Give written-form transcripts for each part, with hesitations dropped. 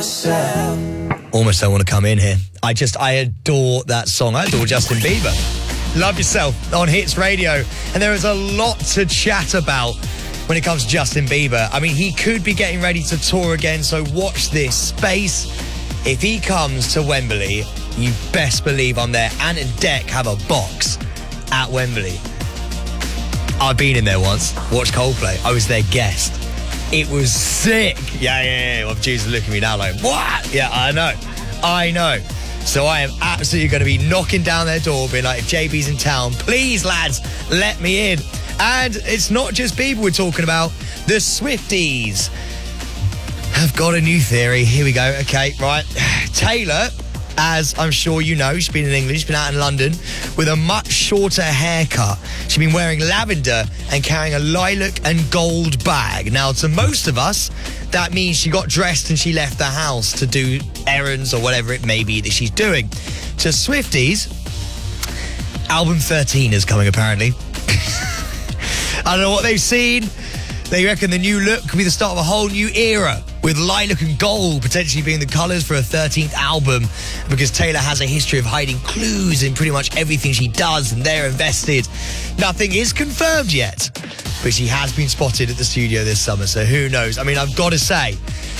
Almost don't want to come in here. I adore that song. I adore Justin Bieber. Love Yourself on Hits Radio. And there is a lot to chat about when it comes to Justin Bieber. I mean, he could be getting ready to tour again, so watch this space. If he comes to Wembley, you best believe I'm there. Ant and Dec have a box at Wembley. I've been in there once, watched Coldplay. I was their guest. It was sick. Yeah. Well, Jesus, look at me now like, what? Yeah, I know. So I am absolutely going to be knocking down their door, being like, if JB's in town, please, lads, let me in. And it's not just people we're talking about. The Swifties have got a new theory. Here we go. Okay, right. Taylor, as I'm sure you know, she's been in England, she's been out in London with a much shorter haircut. She's been wearing lavender and carrying a lilac and gold bag. Now, to most of us, that means she got dressed and she left the house to do errands or whatever it may be that she's doing. To Swifties, album 13 is coming, apparently. I don't know what they've seen. They reckon the new look could be the start of a whole new era, with lilac and gold potentially being the colours for a 13th album, because Taylor has a history of hiding clues in pretty much everything she does, and they're invested. Nothing is confirmed yet, but she has been spotted at the studio this summer, so who knows? I mean, I've got to say,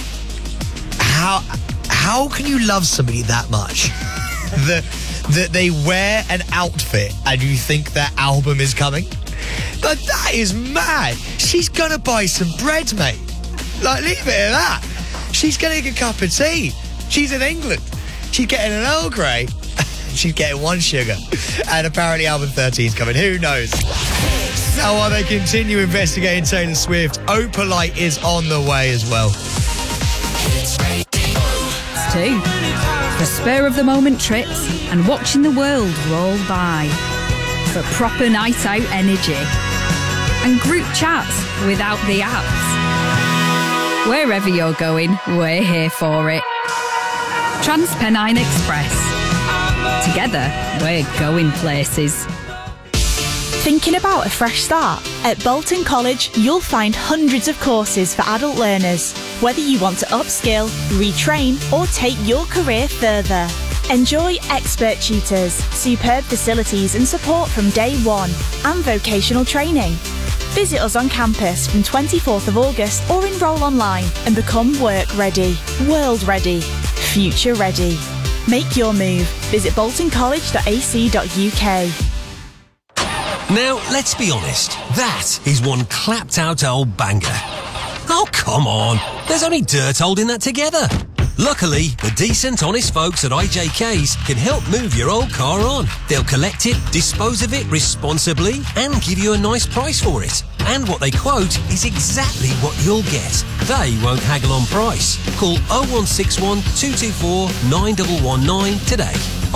how can you love somebody that much that they wear an outfit and you think their album is coming? But that is mad. She's gonna buy some bread, mate. Like, leave it at that. She's getting a cup of tea. She's in England. She's getting an Earl Grey. She's getting one sugar. And apparently album 13 is coming. Who knows? Now, while they continue investigating Taylor Swift, Opalite is on the way as well. It's 2. For spur-of-the-moment trips and watching the world roll by. For proper night-out energy. And group chats without the apps. Wherever you're going, we're here for it. TransPennine Express. Together, we're going places. Thinking about a fresh start? At Bolton College, you'll find hundreds of courses for adult learners. Whether you want to upskill, retrain, or take your career further. Enjoy expert tutors, superb facilities and support from day one, and vocational training. Visit us on campus from 24th of August or enrol online and become work ready, world ready, future ready. Make your move. Visit boltoncollege.ac.uk. Now, let's be honest, that is one clapped out old banger. Oh, come on, there's only dirt holding that together. Luckily, the decent, honest folks at IJK's can help move your old car on. They'll collect it, dispose of it responsibly, and give you a nice price for it. And what they quote is exactly what you'll get. They won't haggle on price. Call 0161 224 9119 today.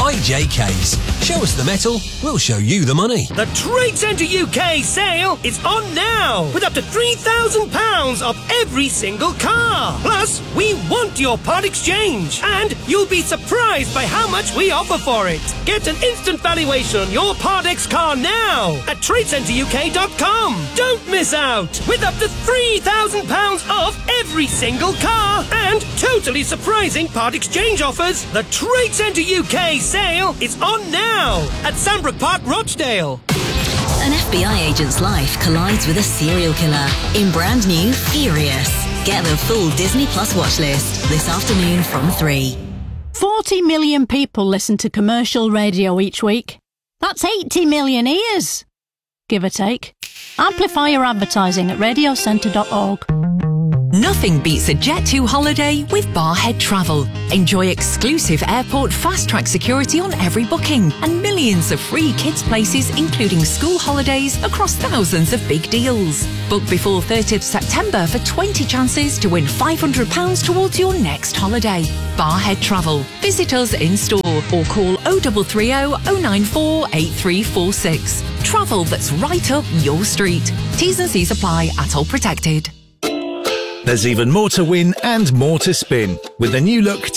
IJK's. Show us the metal, we'll show you the money. The Trade Centre UK sale is on now, with up to £3,000 off every single car. Plus, we want your part exchange, and you'll be surprised by how much we offer for it. Get an instant valuation on your Part X car now at TradeCentreUK.com. Don't miss out, with up to £3,000 off every single car and totally surprising part exchange offers. The Trade Centre UK sale is on now at Sandbrook Park, Rochdale. An FBI agent's life collides with a serial killer in brand new Furious. Get the full Disney Plus watch list this afternoon from 3. 40 million people listen to commercial radio each week. That's 80 million ears, give or take. Amplify your advertising at radiocentre.org. Nothing beats a Jet2 holiday with Barhead Travel. Enjoy exclusive airport fast-track security on every booking and millions of free kids' places, including school holidays across thousands of big deals. Book before 30th September for 20 chances to win £500 towards your next holiday. Barhead Travel. Visit us in store or call 0330 094 8346. Travel that's right up your street. T's and C's apply at All Protected. There's even more to win and more to spin with the new look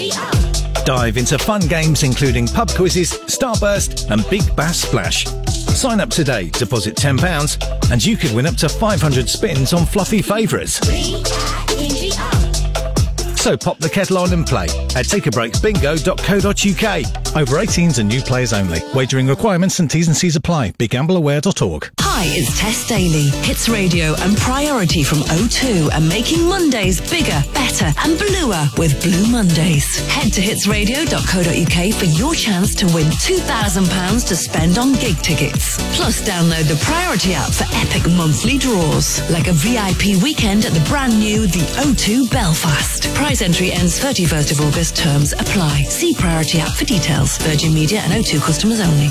takeabreakbingo.co.uk. Dive into fun games including pub quizzes, Starburst and Big Bass Splash. Sign up today, deposit £10 and you could win up to 500 spins on fluffy favourites. So pop the kettle on and play at takeabreaksbingo.co.uk. Over 18s and new players only. Wagering requirements and T's and C's apply. BeGambleAware.org. Hi, it's Tess Daly. Hits Radio and Priority from O2 are making Mondays bigger, better and bluer with Blue Mondays. Head to hitsradio.co.uk for your chance to win £2,000 to spend on gig tickets. Plus, download the Priority app for epic monthly draws, like a VIP weekend at the brand new The O2 Belfast. Prize entry ends 31st of August. Terms apply. See Priority app for details. Virgin Media and O2 customers only.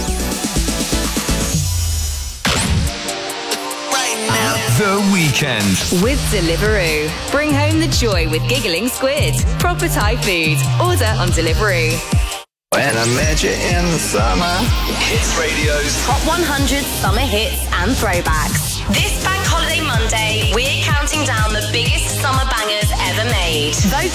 The Weekend with Deliveroo. Bring home the joy with giggling squid. Proper Thai food. Order on Deliveroo. When I met you in the summer. Hits Radio's Top 100 summer hits and throwbacks. This Bank Holiday Monday, we're counting down the biggest summer bangers ever made. Vote